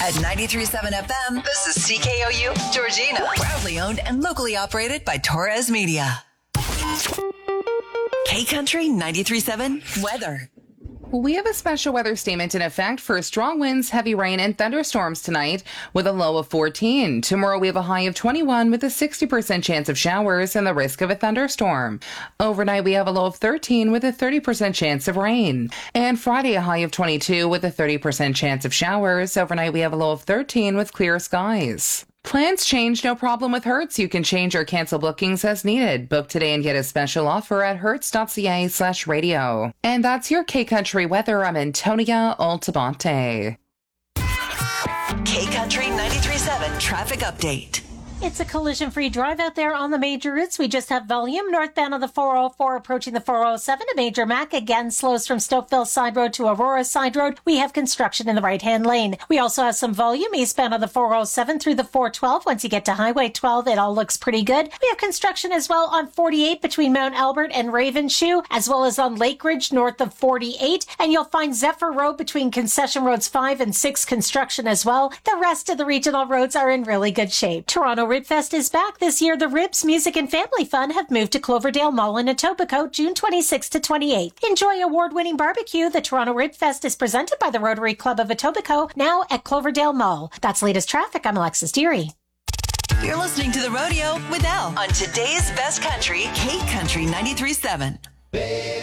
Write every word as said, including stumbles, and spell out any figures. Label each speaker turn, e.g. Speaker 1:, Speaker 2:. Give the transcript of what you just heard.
Speaker 1: At ninety-three point seven F M, this is C K O U Georgina. Proudly owned and locally operated by Torres Media. K-Country ninety-three point seven weather.
Speaker 2: We have a special weather statement in effect for strong winds, heavy rain, and thunderstorms tonight with a low of fourteen. Tomorrow we have a high of twenty-one with a sixty percent chance of showers and the risk of a thunderstorm. Overnight we have a low of thirteen with a thirty percent chance of rain. And Friday a high of twenty-two with a thirty percent chance of showers. Overnight we have a low of thirteen with clear skies. Plans change, no problem with Hertz. You can change or cancel bookings as needed. Book today and get a special offer at hertz.ca slash radio. And that's your K-Country weather. I'm Antonia Altamonte.
Speaker 1: K-Country ninety-three point seven traffic update.
Speaker 3: It's a collision-free drive out there on the major routes. We just have volume northbound of the four oh four approaching the four oh seven. A major Mac again slows from Stokeville Side Road to Aurora Side Road. We have construction in the right-hand lane. We also have some volume eastbound of the four oh seven through the four twelve. Once you get to Highway twelve, it all looks pretty good. We have construction as well on forty-eight between Mount Albert and Ravenshoe, as well as on Lake Ridge north of forty-eight. And you'll find Zephyr Road between Concession Roads five and six construction as well. The rest of the regional roads are in really good shape. Toronto Ribfest is back this year. The Ribs Music and Family Fun have moved to Cloverdale Mall in Etobicoke, June twenty-sixth to twenty-eighth. Enjoy award-winning barbecue. The Toronto Ribfest is presented by the Rotary Club of Etobicoke, now at Cloverdale Mall. That's latest traffic. I'm Alexis Deary.
Speaker 1: You're listening to The Rodeo with Elle on today's best country, K-Country ninety-three point seven.